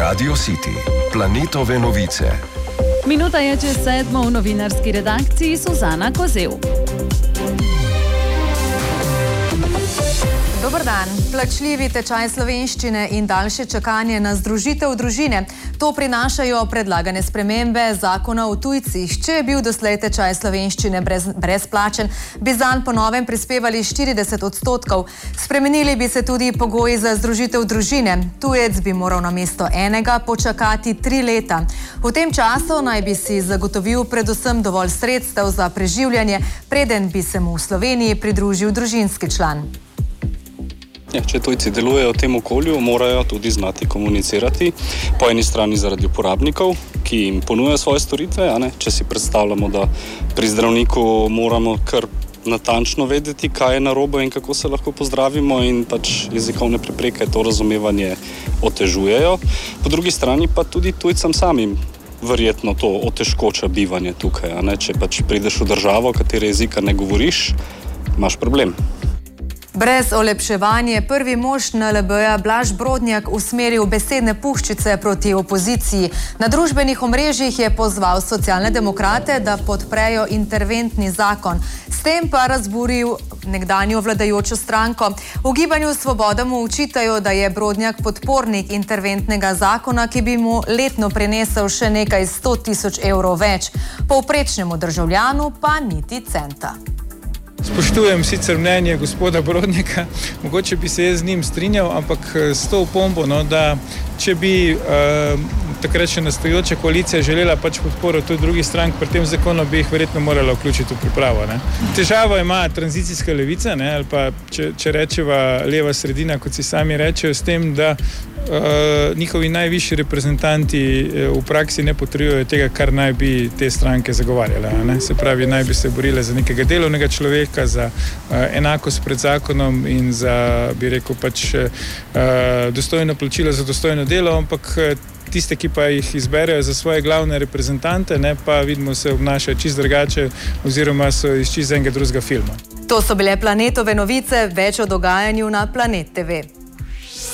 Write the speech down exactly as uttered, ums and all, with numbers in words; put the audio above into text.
Radio City, Planetove novice. Minuta je čez sedmo, v novinarski redakciji Suzana Kozel. Dobar dan. Plačljivi tečaj slovenščine in daljše čakanje na združitev družine. To prinašajo predlagane spremembe zakona o tujcih. Če je bil doslej tečaj slovenščine brez, brezplačen, bi zanj po novem prispevali štirideset odstotkov. Spremenili bi se tudi pogoji za združitev družine. Tujec bi moral namesto enega počakati tri leta. V tem času naj bi si zagotovil predvsem dovolj sredstev za preživljanje, preden bi se mu v Sloveniji pridružil družinski član. Ja, če tujci delujejo v tem okolju, morajo tudi znati komunicirati. Po eni strani zaradi uporabnikov, ki jim ponujajo svoje storitve. A ne? Če si predstavljamo, da pri zdravniku moramo kar natančno vedeti, kaj je narobe in kako se lahko pozdravimo, in pač jezikovne prepreke to razumevanje otežujejo. Po drugi strani pa tudi tujcem samim verjetno to otežkoča bivanje tukaj. A ne? Če pač prideš v državo, katere jezika ne govoriš, imaš problem. Brez olepševanja prvi mož en el be-ja Blaž Brodnjak usmeril besedne puščice proti opoziciji. Na družbenih omrežjih je pozval socialne demokrate, da podprejo interventni zakon. S tem pa razburil nekdanjo vladajočo stranko. V Gibanju Svoboda mu očitajo, da je Brodnjak podpornik interventnega zakona, ki bi mu letno prinesel še nekaj sto tisoč evrov več. Povprečnemu državljanu pa niti centa. Spoštujem sicer mnenje gospoda Brodnjaka, mogoče bi se jaz z njim strinjal, ampak s to opombo, no, da če bi uh, takrat še nastajajoča koalicija želela pač podporo tudi drugih strank pri tem zakonu, bi jih verjetno morala vključiti v pripravo. Ne. Težavo ima tranzicijska levica, ne, ali pa če, če rečeva leva sredina, kot si sami rečejo, s tem, da uh, njihovi najvišji reprezentanti uh, v praksi ne potrjujejo tega, kar naj bi te stranke zagovarjale. Ne. Se pravi, naj bi se borile za nekega delovnega človeka, za uh, enakost pred zakonom in za, bi rekel, pač uh, dostojno plačilo za dostojno delo, ampak uh, tiste, ki pa jih izberejo za svoje glavne reprezentante, ne, pa vidimo, se obnašajo čisto drugače oziroma so iz čisto enega drugega filma. To so bile Planetove novice, več o dogajanju na Planet te ve.